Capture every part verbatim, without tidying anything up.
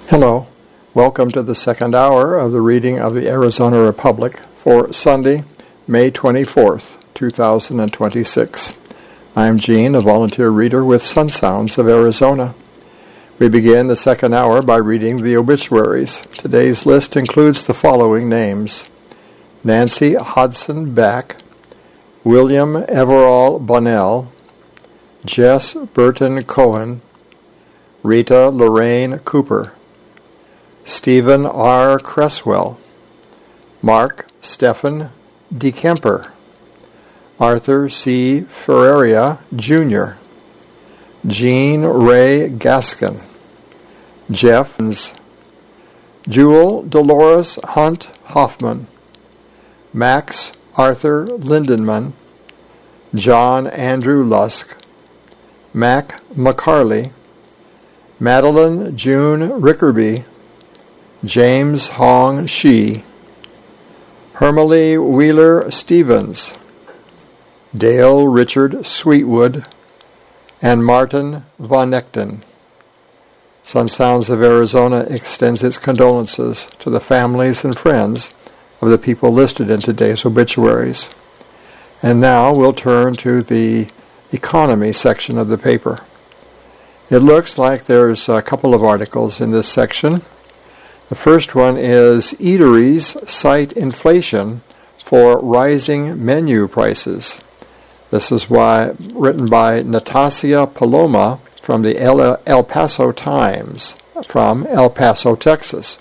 Hello. Welcome to the second hour of the reading of the Arizona Republic for Sunday, May twenty-fourth, two thousand twenty-six. I am Gene, a volunteer reader with Sun Sounds of Arizona. We begin the second hour by reading the obituaries. Today's list includes the following names: Nancy Hodson Back, William Everall Bonnell, Jess Burton Cohen, Rita Lorraine Cooper, Stephen R. Cresswell, Mark Stephan DeKemper, Arthur C. Ferreira, Junior, Jean Ray Gaskin, Jeff, Jewel Dolores Hunt Hoffman, Max Arthur Lindenman, John Andrew Lusk, Mac McCarley, Madeline June Rickerby, James Hong Shi, Hermalee Wheeler Stevens, Dale Richard Sweetwood, and Martin Von Nechten. Sun Sounds of Arizona extends its condolences to the families and friends of the people listed in today's obituaries. And now we'll turn to the economy section of the paper. It looks like there's a couple of articles in this section. The first one is Eateries Cite Inflation for Rising Menu Prices. This is why, written by Natasha Paloma from the El, El Paso Times from El Paso, Texas.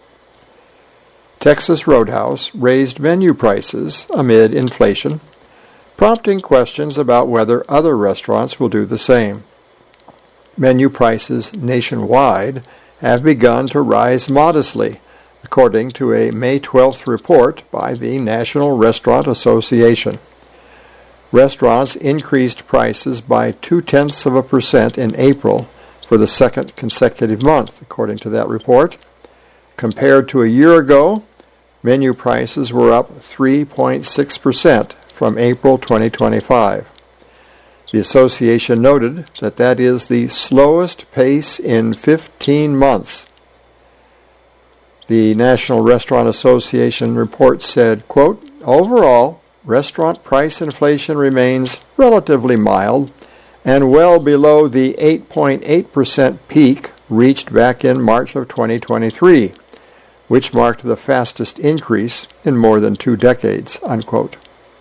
Texas Roadhouse raised menu prices amid inflation, prompting questions about whether other restaurants will do the same. Menu prices nationwide have begun to rise modestly, according to a May twelfth report by the National Restaurant Association. Restaurants increased prices by two-tenths of a percent in April for the second consecutive month, according to that report. Compared to a year ago, menu prices were up three point six percent from April twenty twenty-five. The association noted that that is the slowest pace in fifteen months. The National Restaurant Association report said, quote, "Overall, restaurant price inflation remains relatively mild and well below the eight point eight percent peak reached back in March of twenty twenty-three, which marked the fastest increase in more than two decades," unquote.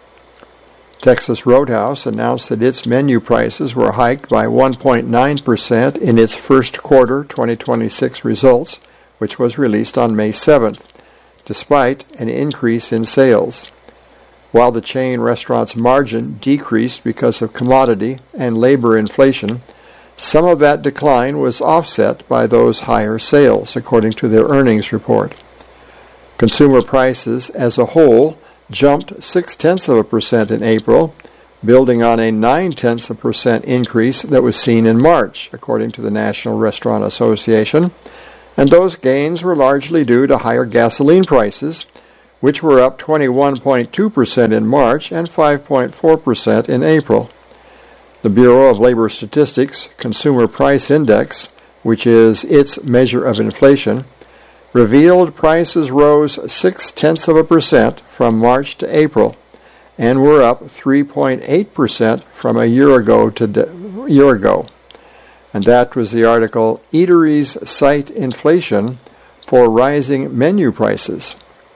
Texas Roadhouse announced that its menu prices were hiked by one point nine percent in its first quarter twenty twenty-six results, which was released on May seventh, despite an increase in sales. While the chain restaurant's margin decreased because of commodity and labor inflation, some of that decline was offset by those higher sales, according to their earnings report. Consumer prices as a whole jumped six-tenths of a percent in April, building on a nine-tenths of a percent increase that was seen in March, according to the National Restaurant Association, and those gains were largely due to higher gasoline prices, which were up twenty-one point two percent in March and five point four percent in April. The Bureau of Labor Statistics Consumer Price Index, which is its measure of inflation, revealed prices rose six-tenths of a percent from March to April and were up three point eight percent from a year ago to de- year ago. And that was the article, Eateries Cite Inflation for Rising Menu Prices.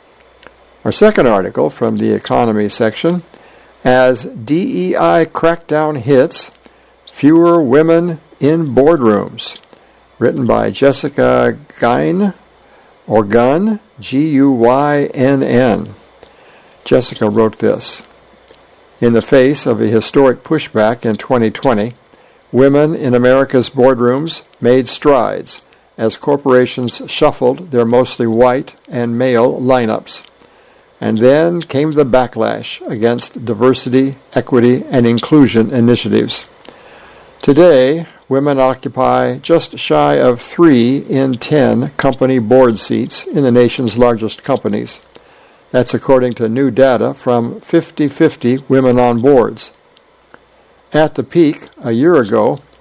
Our second article from the economy section, As D E I Crackdown Hits, Fewer Women in Boardrooms, written by Jessica Guyn, or Gunn, G U Y N N. Jessica wrote this: "In the face of a historic pushback in twenty twenty, women in America's boardrooms made strides as corporations shuffled their mostly white and male lineups. And then came the backlash against diversity, equity, and inclusion initiatives. Today, women occupy just shy of three in ten company board seats in the nation's largest companies. That's according to new data from fifty fifty Women on Boards. At the peak, a year ago,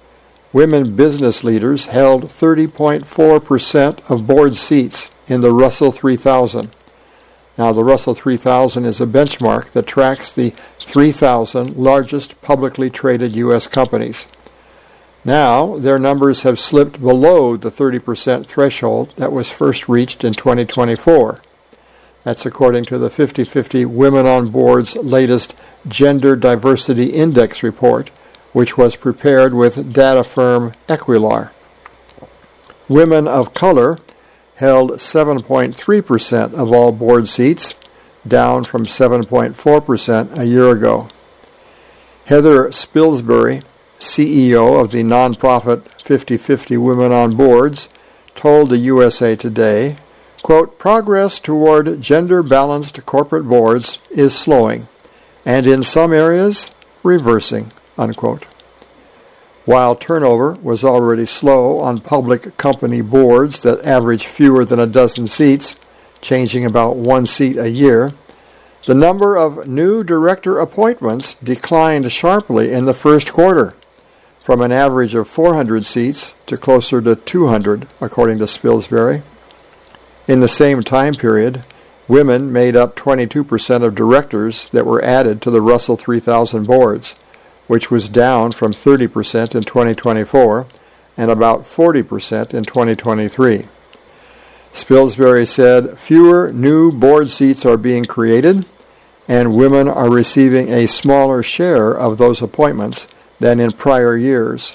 women business leaders held thirty point four percent of board seats in the Russell three thousand. Now, the Russell three thousand is a benchmark that tracks the three thousand largest publicly traded U S companies. Now, their numbers have slipped below the thirty percent threshold that was first reached in twenty twenty-four. That's according to the fifty fifty Women on Board's latest Gender Diversity Index report, which was prepared with data firm Equilar. Women of color held seven point three percent of all board seats, down from seven point four percent a year ago. Heather Spilsbury, C E O of the nonprofit fifty fifty Women on Boards, told the U S A Today, quote, "Progress toward gender-balanced corporate boards is slowing, and in some areas, reversing," unquote. While turnover was already slow on public company boards that average fewer than a dozen seats, changing about one seat a year, the number of new director appointments declined sharply in the first quarter, from an average of four hundred seats to closer to two hundred, according to Spilsbury. In the same time period, women made up twenty-two percent of directors that were added to the Russell three thousand boards, which was down from thirty percent in twenty twenty-four and about forty percent in twenty twenty-three. Spilsbury said fewer new board seats are being created, and women are receiving a smaller share of those appointments than in prior years.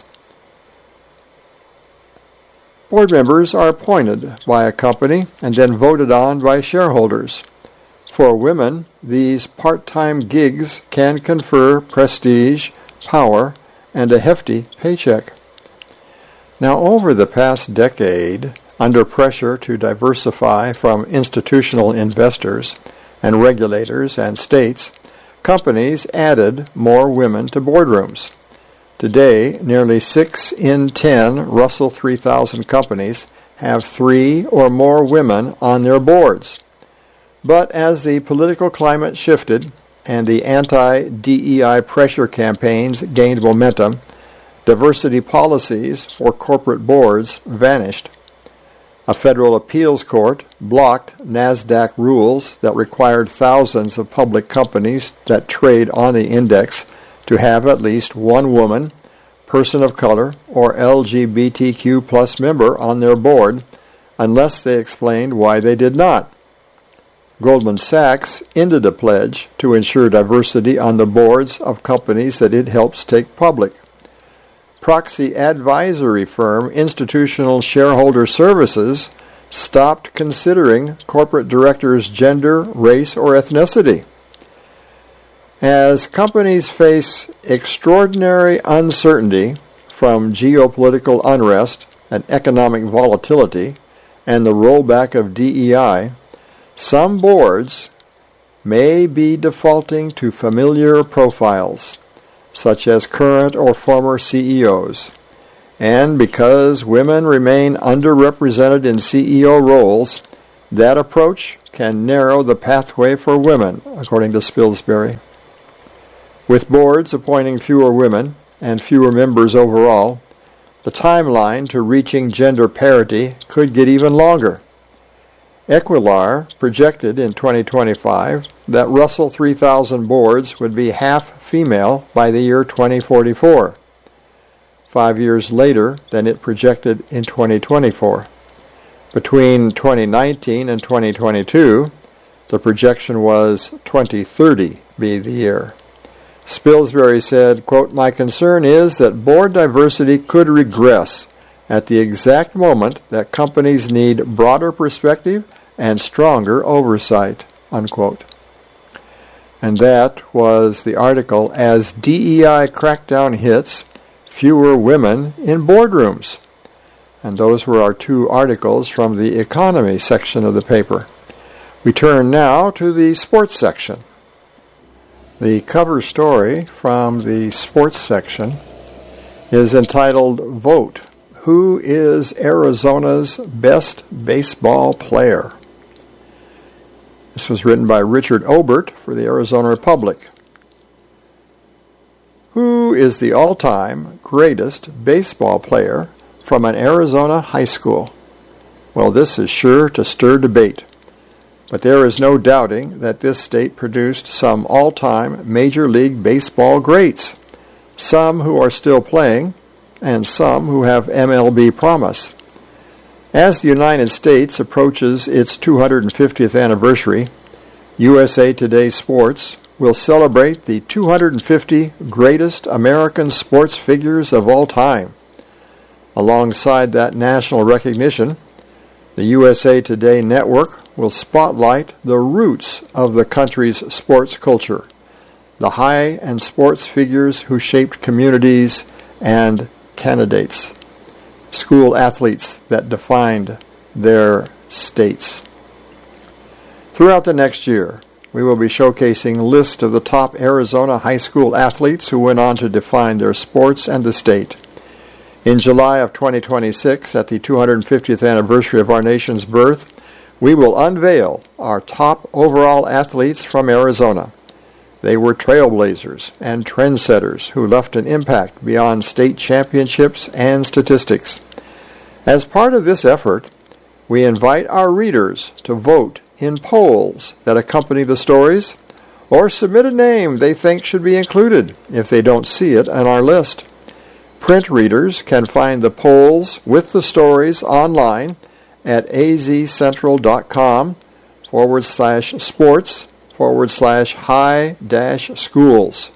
Board members are appointed by a company and then voted on by shareholders. For women, these part-time gigs can confer prestige, power, and a hefty paycheck. Now, over the past decade, under pressure to diversify from institutional investors and regulators and states, companies added more women to boardrooms. Today, nearly six in ten Russell three thousand companies have three or more women on their boards. But as the political climate shifted and the anti-D E I pressure campaigns gained momentum, diversity policies for corporate boards vanished. A federal appeals court blocked NASDAQ rules that required thousands of public companies that trade on the index to have at least one woman, person of color, or L G B T Q plus member on their board, unless they explained why they did not. Goldman Sachs ended a pledge to ensure diversity on the boards of companies that it helps take public. Proxy advisory firm Institutional Shareholder Services stopped considering corporate directors' gender, race, or ethnicity. As companies face extraordinary uncertainty from geopolitical unrest and economic volatility and the rollback of D E I, some boards may be defaulting to familiar profiles, such as current or former C E Os. And because women remain underrepresented in C E O roles, that approach can narrow the pathway for women, according to Spilsbury. With boards appointing fewer women and fewer members overall, the timeline to reaching gender parity could get even longer. Equilar projected in twenty twenty-five that Russell three thousand boards would be half female by the year twenty forty-four, five years later than it projected in twenty twenty-four. Between twenty nineteen and twenty twenty-two, the projection was twenty thirty be the year. Spilsbury said, quote, "My concern is that board diversity could regress at the exact moment that companies need broader perspective and stronger oversight," unquote. And that was the article, "As D E I Crackdown Hits, Fewer Women in Boardrooms." And those were our two articles from the economy section of the paper. We turn now to the sports section. The cover story from the sports section is entitled, "Vote, Who is Arizona's Best Baseball Player?" This was written by Richard Obert for the Arizona Republic. Who is the all-time greatest baseball player from an Arizona high school? Well, this is sure to stir debate, but there is no doubting that this state produced some all-time Major League Baseball greats, some who are still playing, and some who have M L B promise. As the United States approaches its two hundred fiftieth anniversary, U S A Today Sports will celebrate the two hundred fifty greatest American sports figures of all time. Alongside that national recognition, the U S A Today Network will spotlight the roots of the country's sports culture, the high-end sports figures who shaped communities and candidates, school athletes that defined their states. Throughout the next year, we will be showcasing lists of the top Arizona high school athletes who went on to define their sports and the state. In July of twenty twenty-six, at the two hundred fiftieth anniversary of our nation's birth, we will unveil our top overall athletes from Arizona. They were trailblazers and trendsetters who left an impact beyond state championships and statistics. As part of this effort, we invite our readers to vote in polls that accompany the stories, or submit a name they think should be included if they don't see it on our list. Print readers can find the polls with the stories online at azcentral.com forward slash sports forward slash high dash schools.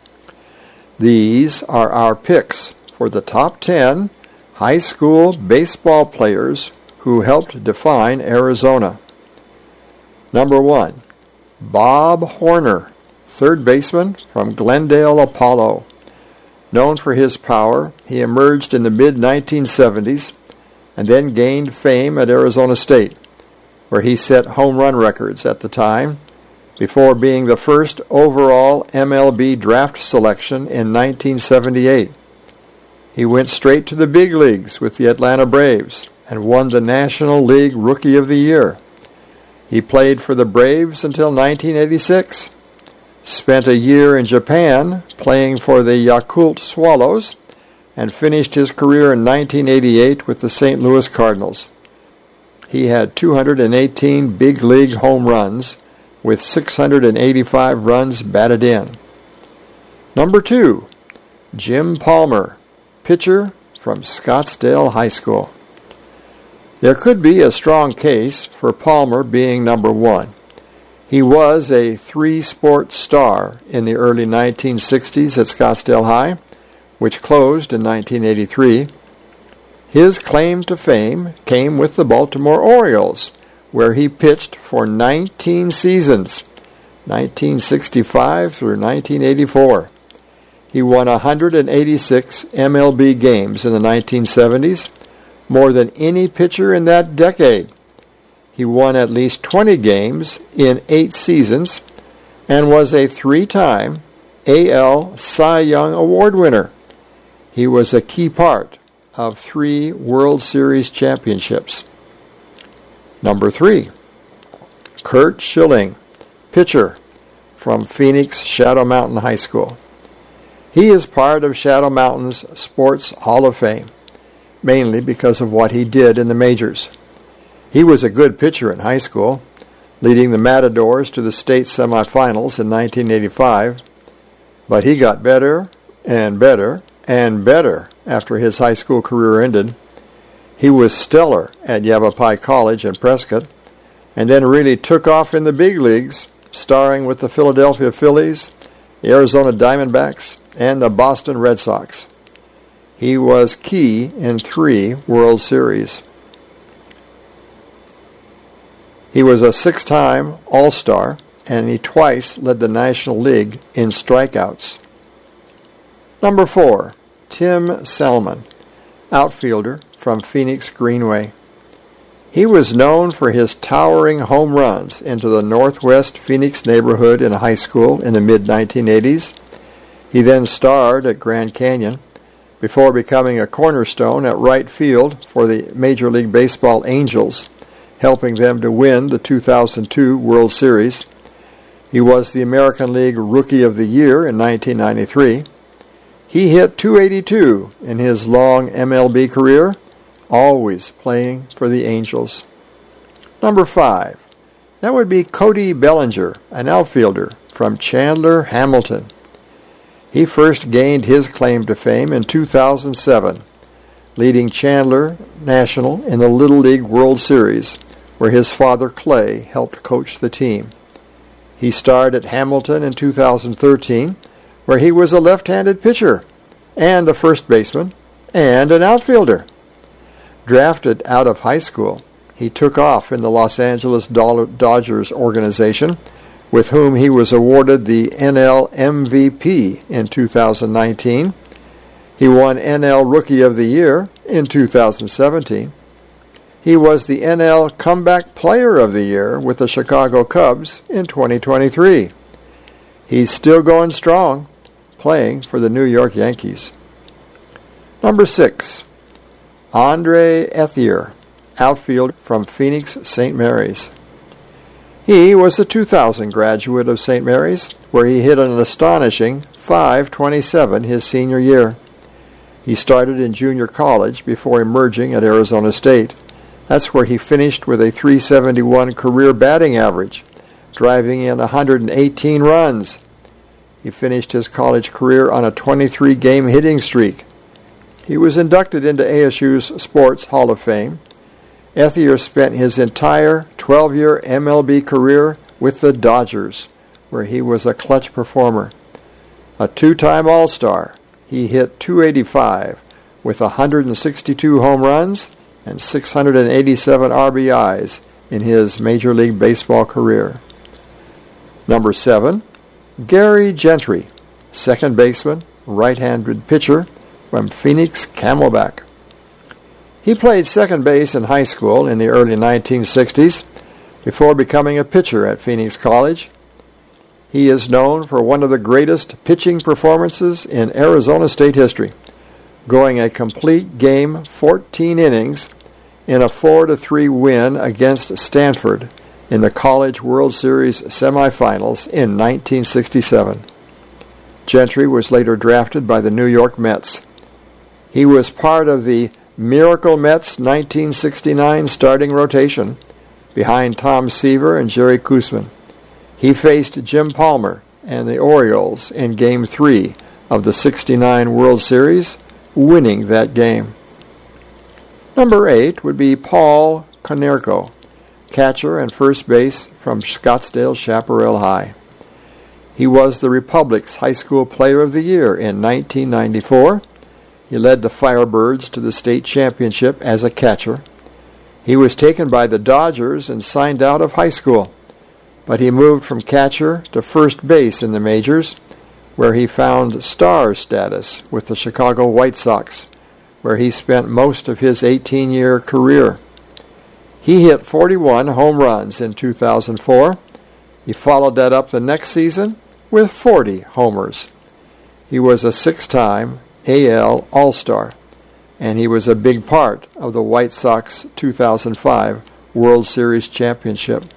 These are our picks for the top ten high school baseball players who helped define Arizona. Number one, Bob Horner, third baseman from Glendale Apollo. Known for his power, he emerged in the mid nineteen seventies and then gained fame at Arizona State, where he set home run records at the time, before being the first overall M L B draft selection in nineteen seventy-eight. He went straight to the big leagues with the Atlanta Braves and won the National League Rookie of the Year. He played for the Braves until nineteen eighty-six, spent a year in Japan playing for the Yakult Swallows, and finished his career in nineteen eighty-eight with the Saint Louis Cardinals. He had two hundred eighteen big league home runs with six hundred eighty-five runs batted in. Number two, Jim Palmer, pitcher from Scottsdale High School. There could be a strong case for Palmer being number one. He was a three-sport star in the early nineteen sixties at Scottsdale High, which closed in nineteen eighty-three. His claim to fame came with the Baltimore Orioles, where he pitched for nineteen seasons, nineteen sixty-five through nineteen eighty-four. He won one hundred eighty-six M L B games in the nineteen seventies, more than any pitcher in that decade. He won at least twenty games in eight seasons and was a three-time A L Cy Young Award winner. He was a key part of three World Series championships. Number three, Curt Schilling, pitcher from Phoenix Shadow Mountain High School. He is part of Shadow Mountain's Sports Hall of Fame, mainly because of what he did in the majors. He was a good pitcher in high school, leading the Matadors to the state semifinals in nineteen eighty-five, but he got better and better and better after his high school career ended. He was stellar at Yavapai College in Prescott, and then really took off in the big leagues, starring with the Philadelphia Phillies, the Arizona Diamondbacks, and the Boston Red Sox. He was key in three World Series. He was a six-time All-Star, and he twice led the National League in strikeouts. Number four, Tim Selman, outfielder from Phoenix Greenway. He was known for his towering home runs into the Northwest Phoenix neighborhood in high school in the mid nineteen eighties. He then starred at Grand Canyon before becoming a cornerstone at right field for the Major League Baseball Angels, helping them to win the two thousand two World Series. He was the American League Rookie of the Year in nineteen ninety-three. He hit two eighty-two in his long M L B career, always playing for the Angels. Number five, that would be Cody Bellinger, an outfielder from Chandler, Hamilton. He first gained his claim to fame in two thousand seven, leading Chandler National in the Little League World Series, where his father Clay helped coach the team. He starred at Hamilton in two thousand thirteen, where he was a left-handed pitcher and a first baseman and an outfielder. Drafted out of high school, he took off in the Los Angeles Dodgers organization, with whom he was awarded the N L M V P in two thousand nineteen. He won N L Rookie of the Year in two thousand seventeen. He was the N L Comeback Player of the Year with the Chicago Cubs in twenty twenty-three. He's still going strong, playing for the New York Yankees. Number six, Andre Ethier, outfielder from Phoenix Saint Mary's. He was a two thousand graduate of Saint Mary's, where he hit an astonishing five twenty-seven his senior year. He started in junior college before emerging at Arizona State. That's where he finished with a three seventy-one career batting average, driving in one hundred eighteen runs. He finished his college career on a twenty-three game hitting streak. He was inducted into A S U's Sports Hall of Fame. Ethier spent his entire twelve-year M L B career with the Dodgers, where he was a clutch performer. A two-time All-Star, he hit two eighty-five with one hundred sixty-two home runs and six hundred eighty-seven R B Is in his Major League Baseball career. Number seven, Gary Gentry, second baseman, right-handed pitcher from Phoenix Camelback. He played second base in high school in the early nineteen sixties before becoming a pitcher at Phoenix College. He is known for one of the greatest pitching performances in Arizona State history, going a complete game, fourteen innings, in a four to three win against Stanford in the College World Series semifinals in nineteen sixty-seven. Gentry was later drafted by the New York Mets. He was part of the Miracle Mets nineteen sixty-nine starting rotation behind Tom Seaver and Jerry Koosman. He faced Jim Palmer and the Orioles in Game three of the sixty-nine World Series, winning that game. Number eight would be Paul Konerko, catcher and first base from Scottsdale Chaparral High. He was the Republic's High School Player of the Year in nineteen ninety-four. He led the Firebirds to the state championship as a catcher. He was taken by the Dodgers and signed out of high school, but he moved from catcher to first base in the majors, where he found star status with the Chicago White Sox, where he spent most of his eighteen-year career. He hit forty-one home runs in two thousand four. He followed that up the next season with forty homers. He was a six-time A L All-Star, and he was a big part of the White Sox two thousand five World Series championship.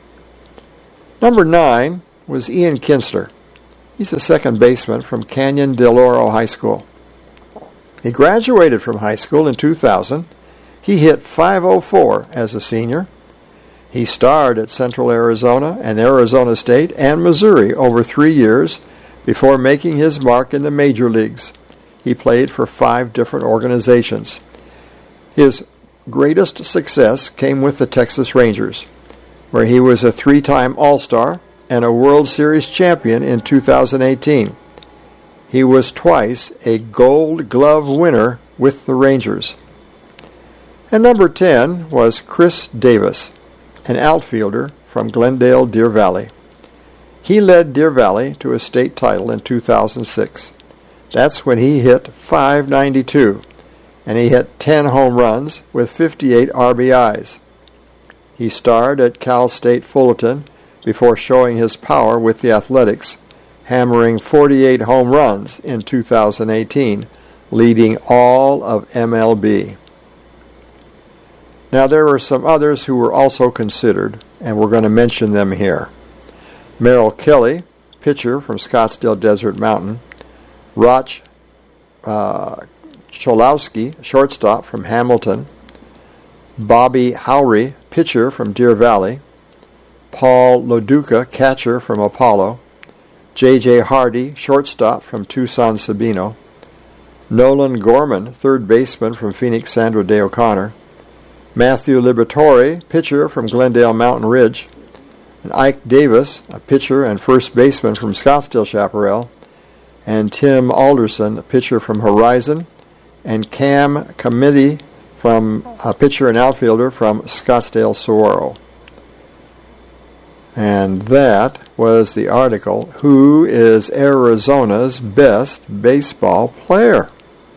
Number nine was Ian Kinsler. He's a second baseman from Canyon del Oro High School. He graduated from high school in two thousand. He hit five oh four as a senior. He starred at Central Arizona and Arizona State and Missouri over three years before making his mark in the major leagues. He played for five different organizations. His greatest success came with the Texas Rangers, where he was a three-time All-Star and a World Series champion in two thousand eighteen. He was twice a Gold Glove winner with the Rangers. And number ten was Chris Davis, an outfielder from Glendale, Deer Valley. He led Deer Valley to a state title in two thousand six. That's when he hit five ninety-two, and he hit ten home runs with fifty-eight R B Is. He starred at Cal State Fullerton before showing his power with the Athletics, hammering forty-eight home runs in two thousand eighteen, leading all of M L B. Now, there were some others who were also considered, and we're going to mention them here. Merrill Kelly, pitcher from Scottsdale Desert Mountain. Roch uh, Cholowski, shortstop from Hamilton, Bobby Howry, pitcher from Deer Valley, Paul Loduca, catcher from Apollo, J J Hardy, shortstop from Tucson Sabino, Nolan Gorman, third baseman from Phoenix Sandra Day O'Connor, Matthew Liberatore, pitcher from Glendale Mountain Ridge, and Ike Davis, a pitcher and first baseman from Scottsdale Chaparral, and Tim Alderson, a pitcher from Horizon, and Cam Committee, from a pitcher and outfielder from Scottsdale Saguaro. And that was the article, Who is Arizona's Best Baseball Player?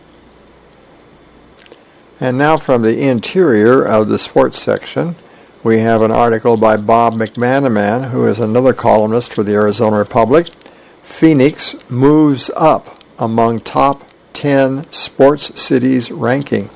And now from the interior of the sports section, we have an article by Bob McManaman, who is another columnist for the Arizona Republic. Phoenix moves up among top ten sports cities ranking.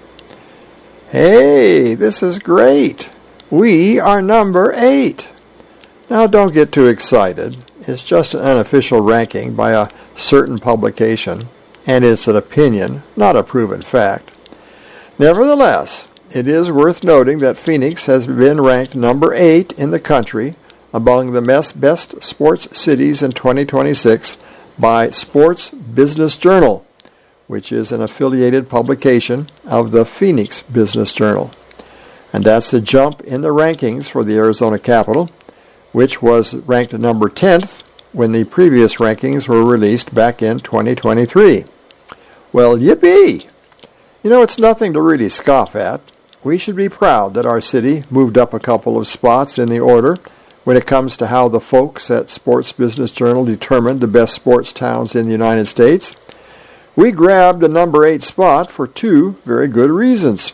Hey, this is great. We are number eight. Now don't get too excited. It's just an unofficial ranking by a certain publication, and it's an opinion, not a proven fact. Nevertheless, it is worth noting that Phoenix has been ranked number eight in the country among the best sports cities in twenty twenty-six by Sports Business Journal, which is an affiliated publication of the Phoenix Business Journal. And that's a jump in the rankings for the Arizona Capitol, which was ranked number tenth when the previous rankings were released back in twenty twenty-three. Well, yippee! You know, it's nothing to really scoff at. We should be proud that our city moved up a couple of spots in the order when it comes to how the folks at Sports Business Journal determined the best sports towns in the United States. We grabbed the number eight spot for two very good reasons.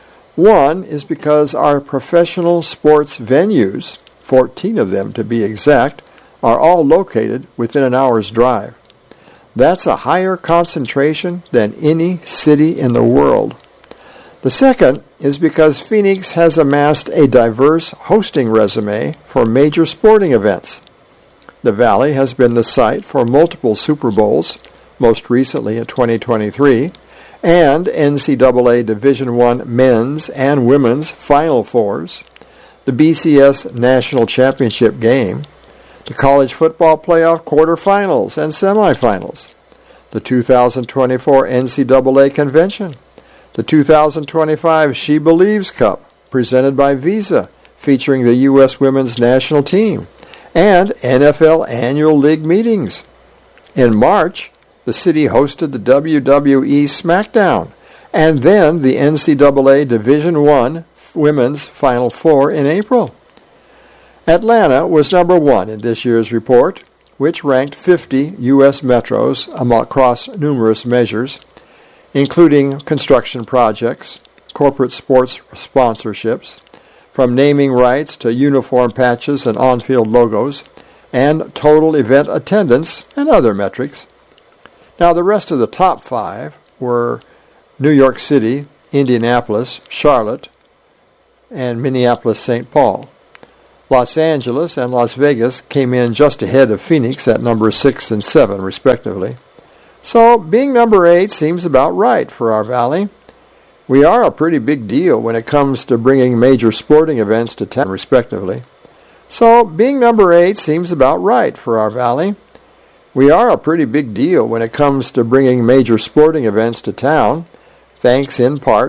One is because our professional sports venues, fourteen of them to be exact, are all located within an hour's drive. That's a higher concentration than any city in the world. The second is because Phoenix has amassed a diverse hosting resume for major sporting events. The Valley has been the site for multiple Super Bowls, most recently in twenty twenty-three, and N C double A Division I men's and women's Final Fours, the B C S National Championship game, the College Football Playoff quarterfinals and semifinals, the two thousand twenty-four N C double A Convention, the two thousand twenty-five She Believes Cup, presented by Visa, featuring the U S Women's National Team, and N F L Annual League meetings. In March, the city hosted the W W E SmackDown, and then the N C double A Division I Women's Final Four in April. Atlanta was number one in this year's report, which ranked fifty U S metros across numerous measures, including construction projects, corporate sports sponsorships, from naming rights to uniform patches and on-field logos, and total event attendance and other metrics. Now, the rest of the top five were New York City, Indianapolis, Charlotte, and Minneapolis-Saint Paul. Los Angeles and Las Vegas came in just ahead of Phoenix at number six and seven, respectively. So, being number eight seems about right for our valley. We are a pretty big deal when it comes to bringing major sporting events to town, respectively. So, being number eight seems about right for our valley. We are a pretty big deal when it comes to bringing major sporting events to town, thanks in part